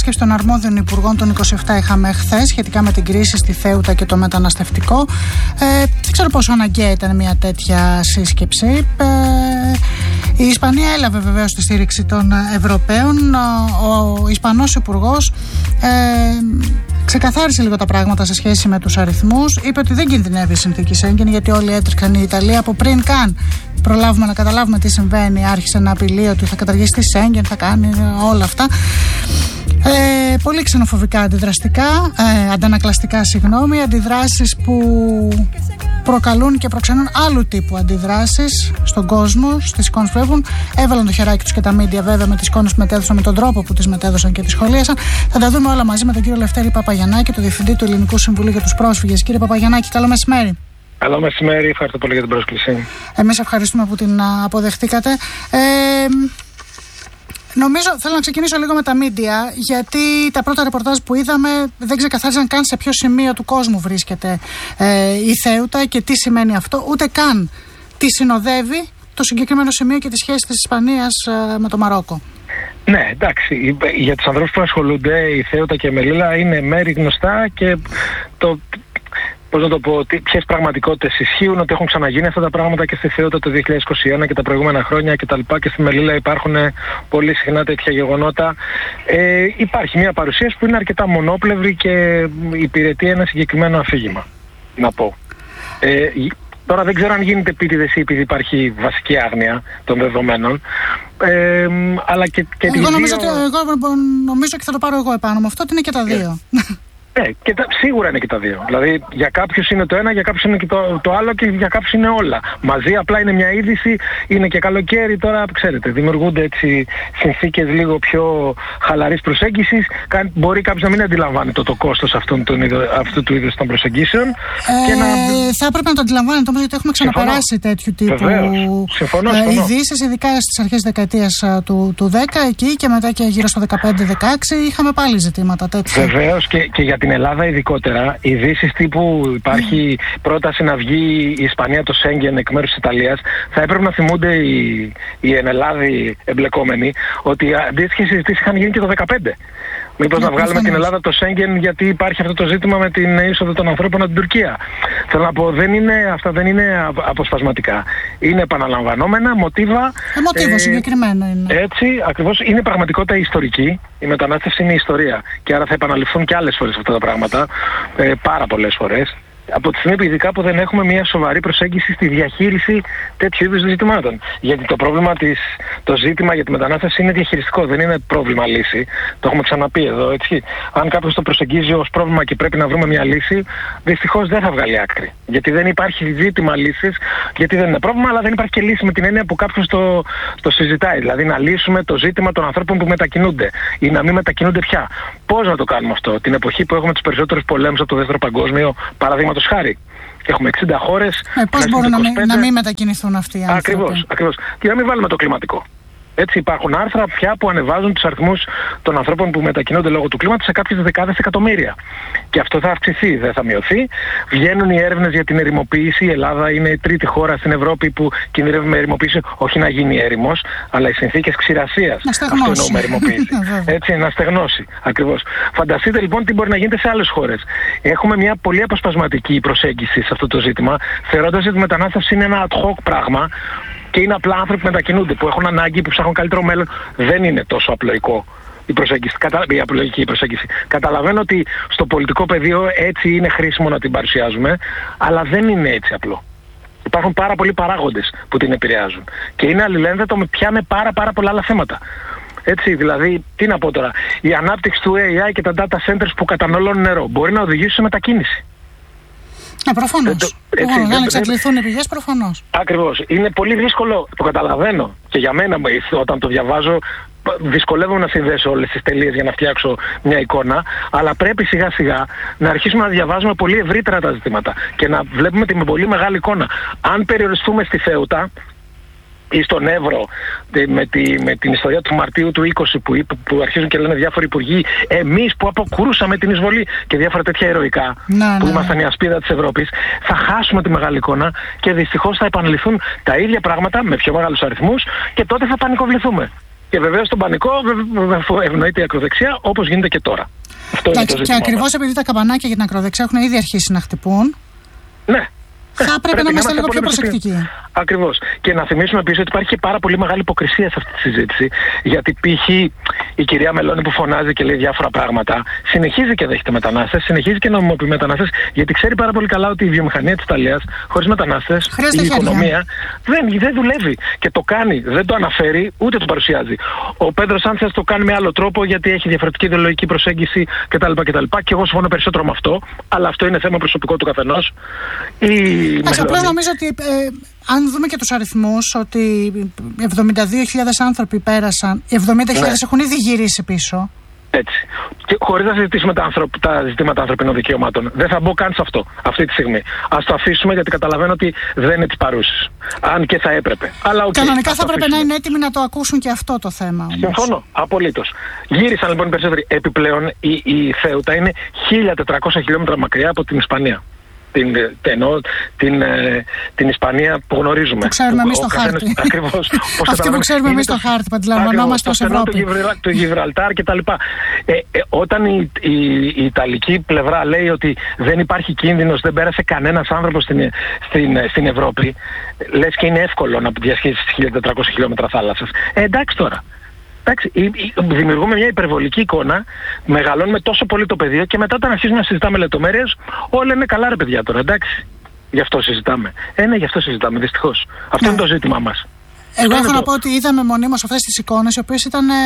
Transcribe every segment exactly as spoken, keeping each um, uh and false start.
Και των αρμόδιων υπουργών των είκοσι επτά είχαμε χθες σχετικά με την κρίση στη Θέουτα και το μεταναστευτικό. Ε, δεν ξέρω πόσο αναγκαία ήταν μια τέτοια σύσκεψη. Ε, η Ισπανία έλαβε βεβαίως τη στήριξη των Ευρωπαίων. Ο, ο Ισπανός υπουργός ε, ξεκαθάρισε λίγο τα πράγματα σε σχέση με τους αριθμούς. Είπε ότι δεν κινδυνεύει η συνθήκη Σέγγεν, γιατί όλοι έτρεξαν η Ιταλία από πριν καν προλάβουμε να καταλάβουμε τι συμβαίνει. Άρχισε να απειλεί ότι θα καταργήσει τη Σέγγεν, θα κάνει όλα αυτά. Ε, πολύ ξενοφοβικά αντιδραστικά, ε, αντανακλαστικά συγγνώμη, αντιδράσεις που προκαλούν και προξενούν άλλου τύπου αντιδράσεις στον κόσμο, στις εικόνες που έχουν. Έβαλαν το χεράκι τους και τα μίντια βέβαια με τις εικόνες που μετέδωσαν, με τον τρόπο που τις μετέδωσαν και τις σχολίασαν. Θα τα δούμε όλα μαζί με τον κύριο Λευτέρη Παπαγιαννάκη, το Διευθυντή του Ελληνικού Συμβουλίου για τους Πρόσφυγες. Κύριε Παπαγιαννάκη, καλό μεσημέρι. Καλό μεσημέρι, ευχαριστώ πολύ για την πρόσκληση. Εμείς ευχαριστούμε που την αποδεχτήκατε. Ε, Νομίζω, θέλω να ξεκινήσω λίγο με τα μίντια, γιατί τα πρώτα ρεπορτάζ που είδαμε δεν ξεκαθάριζαν καν σε ποιο σημείο του κόσμου βρίσκεται ε, η Θέουτα και τι σημαίνει αυτό, ούτε καν τι συνοδεύει το συγκεκριμένο σημείο και τη σχέση της Ισπανίας ε, με το Μαρόκο. Ναι, εντάξει, για τους ανθρώπους που ασχολούνται η Θέουτα και η Μελίλα είναι μέρη γνωστά και το... Πώς να το πω, ποιες πραγματικότητες ισχύουν, ότι έχουν ξαναγίνει αυτά τα πράγματα και στη Θέουτα το δύο χιλιάδες είκοσι ένα και τα προηγούμενα χρόνια κτλ. Και, και στη Μελίλα υπάρχουν πολύ συχνά τέτοια γεγονότα. Ε, υπάρχει μια παρουσίαση που είναι αρκετά μονόπλευρη και υπηρετεί ένα συγκεκριμένο αφήγημα, να πω. Ε, τώρα δεν ξέρω αν γίνεται επίτηδες ή επειδή υπάρχει βασική άγνοια των δεδομένων. Ε, αλλά και, και εγώ, νομίζω δύο... ότι, εγώ νομίζω και θα το πάρω εγώ επάνω με αυτό, ότι είναι και τα δύο. Yeah. Ναι, και τα, σίγουρα είναι και τα δύο. Δηλαδή για κάποιους είναι το ένα, για κάποιους είναι και το, το άλλο και για κάποιους είναι όλα. Μαζί απλά είναι μια είδηση, είναι και καλοκαίρι τώρα, ξέρετε, δημιουργούνται έτσι συνθήκες λίγο πιο χαλαρής προσέγγισης. Μπορεί κάποιος να μην αντιλαμβάνεται το, το κόστος αυτού, αυτού του είδους των προσεγγίσεων. Ε, και να... Θα έπρεπε να το αντιλαμβάνεται όμως, γιατί έχουμε ξαναπεράσει συμφωνώ. τέτοιου τύπου ε, ειδήσεις, ειδικά στις αρχές της δεκαετίας του, του δέκα εκεί και μετά και γύρω στο δεκαπέντε δεκαέξι είχαμε πάλι ζητήματα τέτοια. Βεβαίως και, και για την Ελλάδα ειδικότερα, ειδήσεις τύπου υπάρχει mm. πρόταση να βγει η Ισπανία το Σέγγεν εκ μέρους της Ιταλίας, θα έπρεπε να θυμούνται οι, οι ενελλάδοι εμπλεκόμενοι ότι αντίστοιχες συζητήσεις είχαν γίνει και το δεκαπέντε. Μήπως να βγάλουμε προφανώς. την Ελλάδα το Σέγγεν, γιατί υπάρχει αυτό το ζήτημα με την είσοδο των ανθρώπων από την Τουρκία. Θέλω να πω, δεν είναι, αυτά δεν είναι αποσπασματικά. Είναι επαναλαμβανόμενα, μοτίβα. Ε, μοτίβο ε, συγκεκριμένο είναι. Έτσι, ακριβώς. Είναι πραγματικότητα ιστορική. Η μετανάστευση είναι η ιστορία. Και άρα θα επαναληφθούν και άλλες φορές αυτά τα πράγματα. Ε, πάρα πολλές φορές. Από τη στιγμή ειδικά που δεν έχουμε μια σοβαρή προσέγγιση στη διαχείριση τέτοιου είδους ζητημάτων. Γιατί το πρόβλημα της, το ζήτημα για τη μετανάστευση είναι διαχειριστικό, δεν είναι πρόβλημα λύση. Το έχουμε ξαναπεί εδώ, έτσι. Αν κάποιος το προσεγγίζει ως πρόβλημα και πρέπει να βρούμε μια λύση, δυστυχώς δεν θα βγάλει άκρη. Γιατί δεν υπάρχει ζήτημα λύσης, γιατί δεν είναι πρόβλημα, αλλά δεν υπάρχει και λύση με την έννοια που κάποιος το, το συζητάει. Δηλαδή να λύσουμε το ζήτημα των ανθρώπων που μετακινούνται ή να μην μετακινούνται πια. Πώς να το κάνουμε αυτό, την εποχή που έχουμε τους περισσότερους πολέμους από το Δεύτερο Παγκόσμιο, παραδείγματος χάρη. Και έχουμε εξήντα χώρες. Ε, πώς μπορούν να μην, να μην μετακινηθούν αυτοί οι άνθρωποι. Ακριβώς, ακριβώς. Και να μην βάλουμε το κλιματικό. Έτσι υπάρχουν άρθρα πια που ανεβάζουν τους αριθμούς των ανθρώπων που μετακινούνται λόγω του κλίματος σε κάποιες δεκάδες εκατομμύρια. Και αυτό θα αυξηθεί, δεν θα μειωθεί. Βγαίνουν οι έρευνες για την ερημοποίηση. Η Ελλάδα είναι η τρίτη χώρα στην Ευρώπη που κινδυνεύει με ερημοποίηση. Όχι να γίνει έρημος, αλλά οι συνθήκες ξηρασίας. Να στεγνώσει. Αυτό εννοούμε ερημοποίηση. Έτσι, να στεγνώσει. Ακριβώς. Φανταστείτε λοιπόν τι μπορεί να γίνεται σε άλλες χώρες. Έχουμε μια πολύ αποσπασματική προσέγγιση σε αυτό το ζήτημα, θεωρώντας ότι η μετανάστευση είναι ένα ad hoc πράγμα. Και είναι απλά άνθρωποι που μετακινούνται, που έχουν ανάγκη, που ψάχνουν καλύτερο μέλλον. Δεν είναι τόσο απλοϊκό η, προσέγγιση, η απλοϊκή προσέγγιση. Καταλαβαίνω ότι στο πολιτικό πεδίο έτσι είναι χρήσιμο να την παρουσιάζουμε, αλλά δεν είναι έτσι απλό. Υπάρχουν πάρα πολλοί παράγοντες που την επηρεάζουν. Και είναι αλληλένδετο με πια με πάρα, πάρα πολλά άλλα θέματα. Έτσι, δηλαδή, τι να πω τώρα, η ανάπτυξη του έι άι και τα data centers που καταναλώνουν νερό μπορεί να οδηγήσει σε μετακίνηση. Ναι, προφανώς. Αν εξαντληθούν οι πηγές, προφανώς. Ακριβώς. Είναι πολύ δύσκολο, το καταλαβαίνω. Και για μένα, όταν το διαβάζω, δυσκολεύομαι να συνδέσω όλες τις τελείες για να φτιάξω μια εικόνα. Αλλά πρέπει σιγά σιγά να αρχίσουμε να διαβάζουμε πολύ ευρύτερα τα ζητήματα και να βλέπουμε τη με πολύ μεγάλη εικόνα. Αν περιοριστούμε στη Θέουτα ή στον Εύρο με, τη, με την ιστορία του Μαρτίου του είκοσι που, που αρχίζουν και λένε διάφοροι υπουργοί, εμείς που αποκρούσαμε την εισβολή και διάφορα τέτοια ηρωικά να, που ναι. ήμασταν η ασπίδα της Ευρώπης, θα χάσουμε τη μεγάλη εικόνα και δυστυχώς θα επαναληφθούν τα ίδια πράγματα με πιο μεγάλους αριθμούς και τότε θα πανικοβληθούμε. Και βεβαίως στον πανικό ευνοείται η ακροδεξιά, όπως γίνεται και τώρα. Αυτό είναι το ζήτημα. Και ακριβώς επειδή τα καμπανάκια για την ακροδεξιά έχουν ήδη αρχίσει να χτυπούν. Ναι. Θα πρέπει, πρέπει να είμαστε λίγο πιο προσεκτικοί. Ακριβώς. Και να θυμίσουμε επίσης ότι υπάρχει και πάρα πολύ μεγάλη υποκρισία σε αυτή τη συζήτηση. Γιατί π.χ. η κυρία Μελώνη που φωνάζει και λέει διάφορα πράγματα, συνεχίζει και δέχεται μετανάστες, συνεχίζει και νομιμοποιεί μετανάστες, γιατί ξέρει πάρα πολύ καλά ότι η βιομηχανία της Ιταλίας, χωρίς μετανάστες, η οικονομία δεν, δεν δουλεύει. Και το κάνει, δεν το αναφέρει, ούτε το παρουσιάζει. Ο Πέντρο Σάντσες το κάνει με άλλο τρόπο, γιατί έχει διαφορετική ιδεολογική προσέγγιση κτλ. κτλ. Και εγώ συμφωνώ περισσότερο με αυτό, αλλά αυτό είναι θέμα προσωπικό του καθενός. Εντάξει, απλώς νομίζω ότι ε, αν δούμε και τους αριθμούς, ότι εβδομήντα δύο χιλιάδες άνθρωποι πέρασαν, εβδομήντα χιλιάδες ναι. έχουν ήδη γυρίσει πίσω. Έτσι. Και χωρίς να συζητήσουμε τα, ανθρω... τα ζητήματα ανθρωπίνων δικαιωμάτων. Δεν θα μπω καν σε αυτό αυτή τη στιγμή. Ας το αφήσουμε, γιατί καταλαβαίνω ότι δεν είναι της παρούσης. Αν και θα έπρεπε. Αλλά, okay, κανονικά θα έπρεπε να είναι έτοιμοι να το ακούσουν και αυτό το θέμα. Όμως. Συμφωνώ. Απολύτως. Γύρισαν λοιπόν οι περισσότεροι. Επιπλέον η, η Θέουτα είναι χίλια τετρακόσια χιλιόμετρα μακριά από την Ισπανία. Την, εννοώ, την, ε, την Ισπανία που γνωρίζουμε. Που ξέρουμε εμείς το χάρτη. Ακριβώς. Αυτή που ξέρουμε εμείς το χάρτη, που αντιλαμβανόμαστε ως Ευρώπη. Το Γιβραλτάρ κτλ. Ε, ε, όταν η, η, η Ιταλική πλευρά λέει ότι δεν υπάρχει κίνδυνος, δεν πέρασε κανένας άνθρωπος στην, στην, στην Ευρώπη, λες και είναι εύκολο να διασχίσεις χίλια τετρακόσια χιλιόμετρα θάλασσας. Ε, εντάξει τώρα. Εντάξει, δημιουργούμε μια υπερβολική εικόνα, μεγαλώνουμε τόσο πολύ το πεδίο και μετά όταν αρχίζουμε να συζητάμε λεπτομέρειες, όλα είναι καλά ρε παιδιά τώρα, εντάξει. Γι' αυτό συζητάμε. Ε, ναι, γι' αυτό συζητάμε, δυστυχώς. Αυτό ναι. είναι το ζήτημά μας. Εγώ έχω το... να πω ότι είδαμε μονίμως αυτές τις εικόνες, οι οποίες ήταν ε,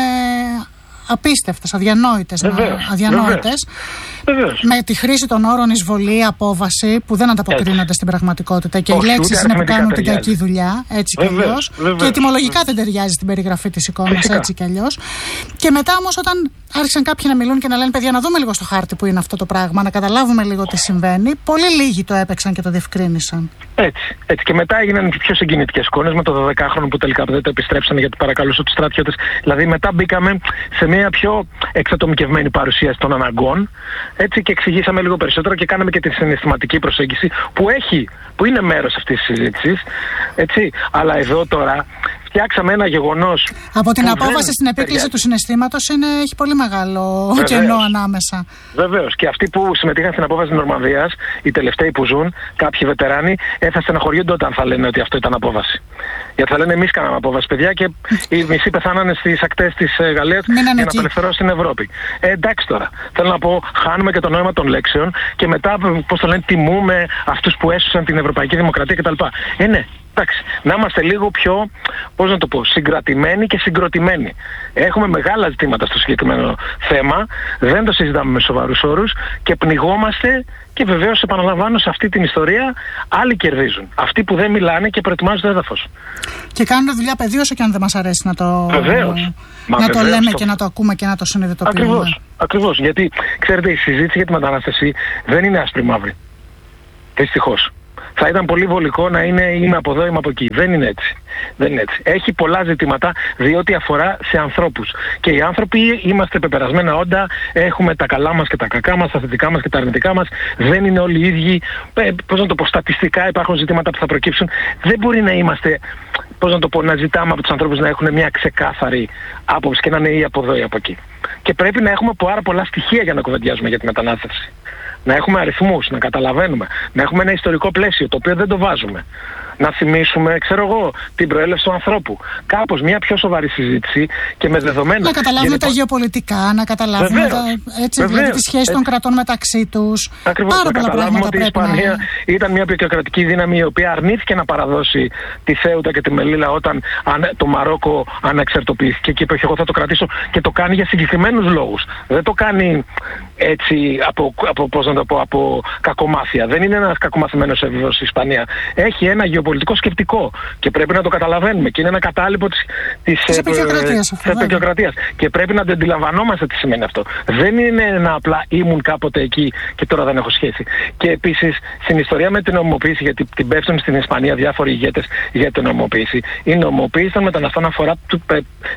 απίστευτες, αδιανόητες. Βεβαίως, αδιανόητες. Βεβαίως. Με τη χρήση των όρων εισβολή, απόβαση, που δεν ανταποκρίνονται έτσι. στην πραγματικότητα. Και όχι, οι λέξεις είναι που κάνουν την κακή δουλειά, έτσι κι αλλιώς. Και ετυμολογικά δεν ταιριάζει στην περιγραφή της εικόνας, έτσι κι αλλιώς. Και μετά όμως, όταν άρχισαν κάποιοι να μιλούν και να λένε, παιδιά, να δούμε λίγο στο χάρτη που είναι αυτό το πράγμα, να καταλάβουμε λίγο τι συμβαίνει, πολύ λίγοι το έπαιξαν και το διευκρίνησαν. Έτσι, έτσι. Και μετά έγιναν και πιο συγκινητικές εικόνες με το δωδεκάχρονο που τελικά δεν το επιστρέψανε γιατί παρακαλούσε τους στρατιώτες. Δηλαδή, μετά μπήκαμε σε μια πιο εξατομικευμένη παρουσίαση των αναγκών. Έτσι, και εξηγήσαμε λίγο περισσότερο και κάναμε και τη συναισθηματική προσέγγιση που έχει, που είναι μέρος αυτής της συζήτησης. Έτσι, αλλά εδώ τώρα φτιάξαμε ένα γεγονός. Από την απόβαση στην επίκληση του συναισθήματος είναι, έχει πολύ μεγάλο Βεβαίως. κενό ανάμεσα. Βεβαίως. Και αυτοί που συμμετείχαν στην απόβαση της Νορμανδίας, οι τελευταίοι που ζουν, κάποιοι βετεράνοι, ε, θα στεναχωριούνται όταν θα λένε ότι αυτό ήταν απόβαση. Γιατί θα λένε εμείς κάναμε απόβαση, παιδιά, και οι μισοί πεθάνανε στις ακτές της Γαλλίας για να απελευθερώσουν στην Ευρώπη. Ε, εντάξει τώρα. Θέλω να πω, χάνουμε και το νόημα των λέξεων και μετά, πώς το λένε, τιμούμε αυτούς που έσωσαν την Ευρωπαϊκή Δημοκρατία κτλ. Ε, ναι. Εντάξει, να είμαστε λίγο πιο, πώς να το πω, συγκρατημένοι και συγκροτημένοι. Έχουμε μεγάλα ζητήματα στο συγκεκριμένο θέμα, δεν το συζητάμε με σοβαρούς όρους και πνιγόμαστε και βεβαίως επαναλαμβάνω σε αυτή την ιστορία άλλοι κερδίζουν. Αυτοί που δεν μιλάνε και προετοιμάζουν το έδαφος. Και κάνουν δουλειά παιδί όσο και αν δεν μας αρέσει να το, βεβαίως. να Μα το βεβαίως, λέμε το... και να το ακούμε και να το συνειδητοποιούμε. Ακριβώς, ακριβώς. Γιατί ξέρετε, η συζήτηση για τη μετανάστευση δεν είναι άσπρη μαύρη. Δυστυχώς. Θα ήταν πολύ βολικό να είναι είμαι από εδώ, είμαι από εκεί. Δεν είναι έτσι. Δεν είναι έτσι. Έχει πολλά ζητήματα διότι αφορά σε ανθρώπους. Και οι άνθρωποι είμαστε πεπερασμένα όντα, έχουμε τα καλά μας και τα κακά μας, τα θετικά μας και τα αρνητικά μας. Δεν είναι όλοι οι ίδιοι. Ε, πώς να το πω, στατιστικά υπάρχουν ζητήματα που θα προκύψουν. Δεν μπορεί να είμαστε, πώς να το πω, να ζητάμε από τους ανθρώπους να έχουν μια ξεκάθαρη άποψη και να είναι ή από εδώ ή από εκεί. Και πρέπει να έχουμε πάρα πολλά στοιχεία για να κουβεντιάζουμε για τη μετανάστευση. Να έχουμε αριθμούς, να καταλαβαίνουμε, να έχουμε ένα ιστορικό πλαίσιο, το οποίο δεν το βάζουμε. Να θυμίσουμε, ξέρω εγώ, την προέλευση του ανθρώπου. Κάπως μια πιο σοβαρή συζήτηση και με δεδομένα. Να καταλάβουμε γιατί... τα γεωπολιτικά, να καταλάβουμε τα, έτσι, δηλαδή, τις σχέσεις των κρατών μεταξύ τους. Ακριβώς, πάρα να πολλά πράγματα ότι η Ισπανία να... ήταν μια πικιοκρατική δύναμη η οποία αρνήθηκε να παραδώσει τη Θέουτα και τη Μελίλα όταν το Μαρόκο αναξερτοποιήθηκε και είπε εγώ θα το κρατήσω και το κάνει για συγκεκριμένους λόγους. Δεν το κάνει έτσι από, από, πώς να το πω, από κακομάθεια. Δεν είναι ένας κακομαθημένος έφηβος η Ισπανία. Έχει ένα γεωπολιτικό σκεπτικό και πρέπει να το καταλαβαίνουμε και είναι ένα κατάλοιπο της, της επικιοκρατίας και πρέπει να το αντιλαμβανόμαστε τι σημαίνει αυτό. Δεν είναι ένα απλά ήμουν κάποτε εκεί και τώρα δεν έχω σχέση. Και επίσης στην ιστορία με την νομιμοποίηση, γιατί την πέφτουν στην Ισπανία διάφοροι ηγέτες για την νομιμοποίηση, η νομιμοποίηση των μεταναστών αφορά σε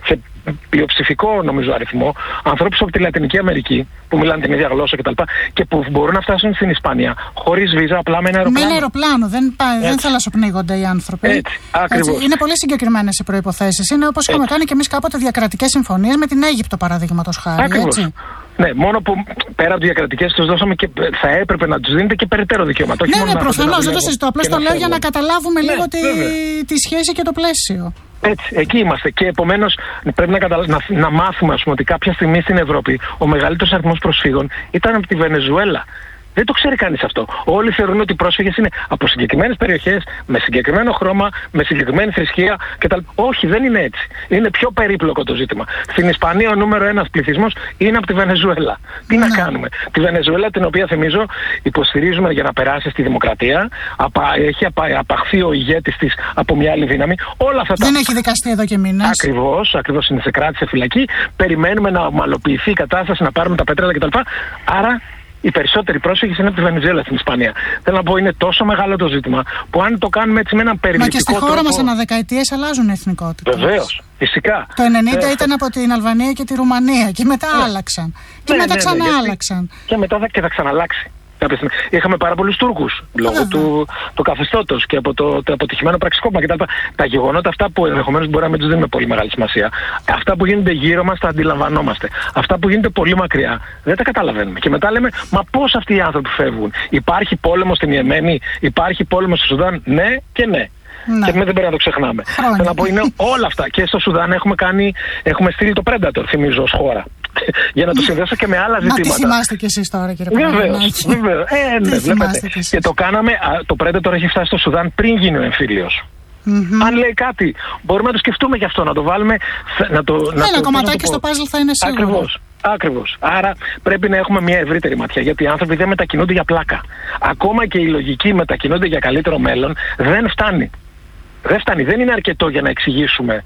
πλειοψηφικό νομίζω αριθμό ανθρώπους από τη Λατινική Αμερική που μιλάνε την ίδια γλώσσα κτλ. Και που μπορούν να φτάσουν στην Ισπανία χωρίς βίζα, απλά με ένα αεροπλάνο. Με ένα αεροπλάνο, δεν, δεν θαλασσοπνίγονται οι άνθρωποι. Έτσι, ακριβώς. Έτσι. Είναι πολύ συγκεκριμένες οι προϋποθέσεις. Είναι όπως είχαμε κάνει και εμείς κάποτε διακρατικές συμφωνίες με την Αίγυπτο, παραδείγματος χάρη. Ακριβώς. Έτσι. Ναι, μόνο που πέρα από διακρατικές τους δώσαμε και θα έπρεπε να τους δίνετε και περαιτέρω δικαιώματα. Ναι, ναι, προφανώς, δεν το συζητώ. Απλώς το λέω για να καταλάβουμε ναι, λίγο τη, τη σχέση και το πλαίσιο. Έτσι, εκεί είμαστε. Και επομένως πρέπει να, καταλα... να, να μάθουμε, ας πούμε, ότι κάποια στιγμή στην Ευρώπη ο μεγαλύτερος αριθμός προσφύγων ήταν από τη Βενεζουέλα. Δεν το ξέρει κανείς αυτό. Όλοι θεωρούν ότι οι πρόσφυγες είναι από συγκεκριμένες περιοχές, με συγκεκριμένο χρώμα, με συγκεκριμένη θρησκεία κτλ. Όχι, δεν είναι έτσι. Είναι πιο περίπλοκο το ζήτημα. Στην Ισπανία ο νούμερο ένας πληθυσμός είναι από τη Βενεζουέλα. Τι να κάνουμε. Τη Βενεζουέλα, την οποία θυμίζω υποστηρίζουμε για να περάσει στη δημοκρατία. Απα... Έχει απα... απαχθεί ο ηγέτης της από μια άλλη δύναμη. Όλα αυτά τα... Δεν έχει δικαστεί εδώ και μήνες. Ακριβώς, ακριβώς είναι σε κράτηση, σε φυλακή. Περιμένουμε να ομαλοποιηθεί η κατάσταση, να πάρουμε τα πέτρελα κτλ. Άρα. Οι περισσότεροι πρόσφυγες είναι από τη Βενεζουέλα στην Ισπανία. Θέλω να πω, είναι τόσο μεγάλο το ζήτημα που αν το κάνουμε έτσι με έναν περιληπτικό τρόπο. Μα και στη χώρα μας ανά δεκαετίες αλλάζουν εθνικότητες. Βεβαίως, φυσικά. Το ενενήντα ε, ήταν από την Αλβανία και τη Ρουμανία και μετά ναι. άλλαξαν. Και ναι, μετά ναι, ξανά ναι, άλλαξαν. Και μετά θα, και θα ξαναλλάξει. Είχαμε πάρα πολλούς Τούρκους λόγω του, του καθεστώτος και από το, το αποτυχημένο πραξικόπημα κτλ. Τα γεγονότα αυτά που ενδεχομένως μπορεί να μην τους δίνουμε πολύ μεγάλη σημασία. Αυτά που γίνονται γύρω μας τα αντιλαμβανόμαστε. Αυτά που γίνονται πολύ μακριά δεν τα καταλαβαίνουμε. Και μετά λέμε, μα πώς αυτοί οι άνθρωποι φεύγουν. Υπάρχει πόλεμο στην Ιεμένη, υπάρχει πόλεμο στο Σουδάν. Ναι και ναι. Ναι. Και δεν πρέπει να το ξεχνάμε. Θέλω να πω, είναι όλα αυτά. Και στο Σουδάν έχουμε, κάνει, έχουμε στείλει το Predator, θυμίζω, ως χώρα. Για να το συνδέσω και με άλλα ζητήματα. Μα τι θυμάστε κι εσείς τώρα, κύριε Παπαδάκη. Βεβαίως. Ε, ναι, βλέπετε. Και το κάναμε, το Predator έχει φτάσει στο Σουδάν πριν γίνει ο εμφύλιος. Mm-hmm. Αν λέει κάτι, μπορούμε να το σκεφτούμε γι' αυτό, να το βάλουμε. Να το, να ένα το, κομματάκι στο παζλ θα είναι σίγουρο. Ακριβώς. Ακριβώς. Άρα πρέπει να έχουμε μια ευρύτερη ματιά, γιατί οι άνθρωποι δεν μετακινούνται για πλάκα. Ακόμα και οι λογικοί μετακινούνται για καλύτερο μέλλον, δεν φτάνει. Δεν φτάνει. Δεν είναι αρκετό για να εξηγήσουμε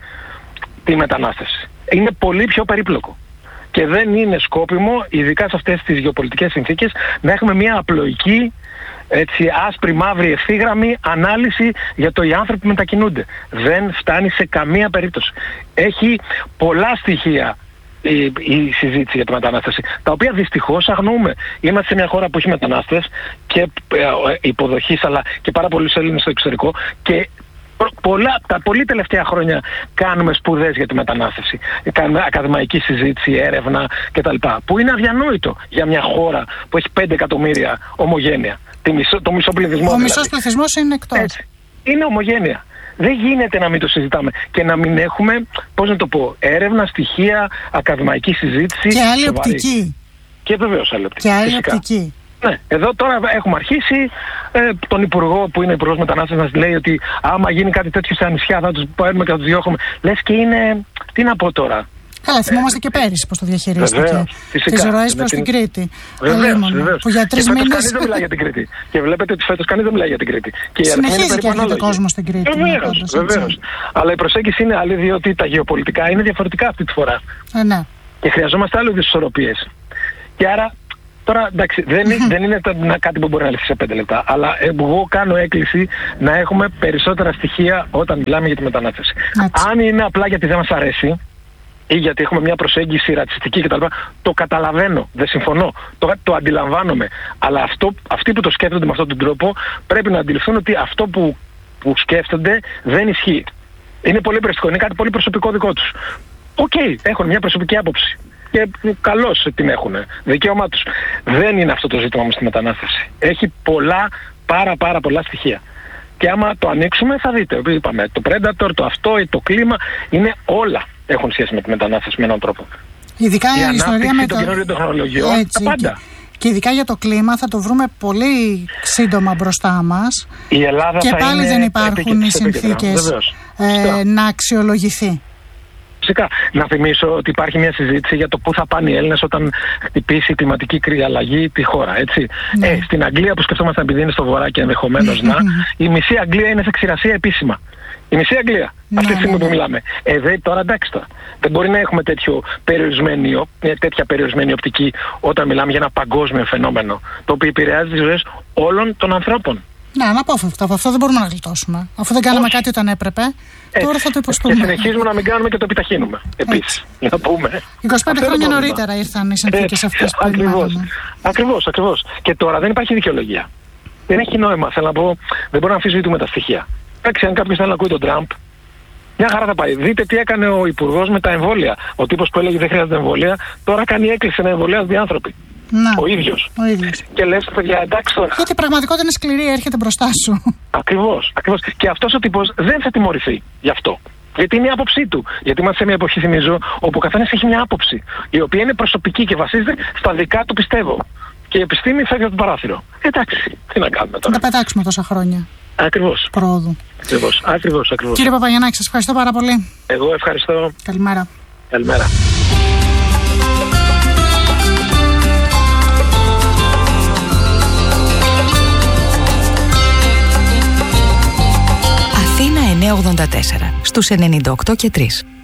τη μετανάστευση. Είναι πολύ πιο περίπλοκο. Και δεν είναι σκόπιμο, ειδικά σε αυτές τις γεωπολιτικές συνθήκες, να έχουμε μια απλοϊκή, έτσι, άσπρη, μαύρη, ευθύγραμμη ανάλυση για το οι άνθρωποι μετακινούνται. Δεν φτάνει σε καμία περίπτωση. Έχει πολλά στοιχεία η, η συζήτηση για τη μετανάστευση, τα οποία δυστυχώς αγνοούμε. Είμαστε σε μια χώρα που έχει μετανάστες και ε, υποδοχής, αλλά και πάρα πολλούς Έλληνες στο εξωτερικό και Πολλά, τα πολύ τελευταία χρόνια κάνουμε σπουδές για τη μετανάστευση. Κάνουμε ακαδημαϊκή συζήτηση, έρευνα κτλ. Που είναι αδιανόητο για μια χώρα που έχει πέντε εκατομμύρια ομογένεια. Τη μισό, το μισό πληθυσμό. Ο δηλαδή. μισός πληθυσμός είναι εκτός. Έτσι. Είναι ομογένεια. Δεν γίνεται να μην το συζητάμε και να μην έχουμε, πώς να το πω, έρευνα, στοιχεία, ακαδημαϊκή συζήτηση. Και άλλη οπτική. Και βεβαίως άλλη οπτική. Και άλλη οπτική. Ναι, εδώ τώρα έχουμε αρχίσει. Ε, τον Υπουργό που είναι Υπουργός Μετανάστευσης μας λέει ότι άμα γίνει κάτι τέτοιο στα νησιά θα τους πάρουμε και θα τους διώχνουμε. Λες και είναι. Τι να πω τώρα. Καλά, θυμόμαστε και πέρυσι πώς το διαχειρίστηκε. Τις ροές προς την Κρήτη. Βεβαίως, βεβαίως. Που για τρεις μήνες. Κανείς δεν μιλάει για την Κρήτη. Και βλέπετε ότι φέτος κανείς δεν μιλάει για την Κρήτη. Και συνεχίζει και έρχεται ο κόσμος στην Κρήτη. Βεβαίως, βεβαίως. Αλλά η προσέγγιση είναι άλλη, διότι τα γεωπολιτικά είναι διαφορετικά αυτή τη φορά. Ε, ναι. Και χρειαζόμαστε άλλες ισορροπίες. Και άρα. Τώρα εντάξει, δεν, mm-hmm. δεν είναι κάτι που μπορεί να λυθεί σε πέντε λεπτά, αλλά εγώ κάνω έκκληση να έχουμε περισσότερα στοιχεία όταν μιλάμε για τη μετανάστευση. Έτσι. Αν είναι απλά γιατί δεν μας αρέσει ή γιατί έχουμε μια προσέγγιση ρατσιστική κτλ., το καταλαβαίνω, δεν συμφωνώ, το, το αντιλαμβάνομαι. Αλλά αυτό, αυτοί που το σκέφτονται με αυτόν τον τρόπο πρέπει να αντιληφθούν ότι αυτό που, που σκέφτονται δεν ισχύει. Είναι πολύ περιστικό, είναι κάτι πολύ προσωπικό δικό τους. Οκ, okay, έχουν μια προσωπική άποψη. Και καλώς την έχουν. Δικαίωμά τους. Δεν είναι αυτό το ζήτημα όμως στη μετανάστευση. Έχει πολλά, πάρα πάρα πολλά στοιχεία. Και άμα το ανοίξουμε θα δείτε. Επειδή είπαμε, το Predator, το αυτό, το κλίμα, είναι όλα έχουν σχέση με τη μετανάστευση με έναν τρόπο. Ειδικά η, η ιστορία με των καινούριων τεχνολογιών, έτσι, τα πάντα. Και, και ειδικά για το κλίμα θα το βρούμε πολύ σύντομα μπροστά μας. Η Ελλάδα και θα πάλι είναι δεν υπάρχουν οι συνθήκες ε, να αξιολογηθεί. Φυσικά. Να θυμίσω ότι υπάρχει μια συζήτηση για το πού θα πάνε οι Έλληνες όταν χτυπήσει η κλιματική αλλαγή τη χώρα. Έτσι. Ναι. Ε, στην Αγγλία που σκεφτόμασταν επειδή είναι στο βορρά και ενδεχομένως να, η μισή Αγγλία είναι σε ξηρασία επίσημα. Η μισή Αγγλία. Ναι, αυτή τη στιγμή ναι, ναι. που μιλάμε. Ε, δε, τώρα εντάξει τώρα. Δεν μπορεί να έχουμε τέτοιο περιορισμένη, τέτοια περιορισμένη οπτική όταν μιλάμε για ένα παγκόσμιο φαινόμενο το οποίο επηρεάζει τις ζωές όλων των ανθρώπων. Ναι, αναπόφευκτα. Από αυτό δεν μπορούμε να γλιτώσουμε. Αφού δεν κάναμε Όχι. κάτι όταν έπρεπε, έτσι. Τώρα θα το υποστούμε. Και συνεχίζουμε να μην κάνουμε και το επιταχύνουμε. Επίσης. Να πούμε. είκοσι πέντε χρόνια νωρίτερα ήρθαν οι συνθήκες αυτές που περιμένουμε. Ακριβώς, ακριβώς. Και τώρα δεν υπάρχει δικαιολογία. Δεν έχει νόημα. Θέλω να πω, δεν μπορούμε να αμφισβητούμε τα στοιχεία. Εντάξει, αν κάποιος θέλει να ακούει τον Τραμπ, μια χαρά θα πάει. Δείτε τι έκανε ο υπουργός με τα εμβόλια. Ο τύπος που έλεγε δεν χρειάζεται εμβόλια, τώρα κάνει έκκληση να εμβολιάζονται οι άνθρωποι. Να, ο ίδιος. Ο ίδιος. Και λες, παιδιά, εντάξει τώρα. Γιατί η πραγματικότητα είναι σκληρή, έρχεται μπροστά σου. Ακριβώς, ακριβώς. Και αυτός ο τύπος δεν θα τιμωρηθεί γι' αυτό. Γιατί είναι η άποψή του. Γιατί είμαστε σε μια εποχή, θυμίζω, όπου ο καθένας έχει μια άποψη, η οποία είναι προσωπική και βασίζεται στα δικά του, πιστεύω. Και η επιστήμη φεύγει από το παράθυρο. Εντάξει, τι να κάνουμε τώρα. Να τα πετάξουμε τόσα χρόνια. Ακριβώς. Πρόοδου. Ακριβώς, ακριβώς, ακριβώς. Κύριε Παπαγιαννάκη, σας ευχαριστώ πάρα πολύ. Εγώ ευχαριστώ. Καλημέρα. Καλημέρα. Αθήνα εννιακόσια ογδόντα τέσσερα στους ενενήντα οκτώ και τρία.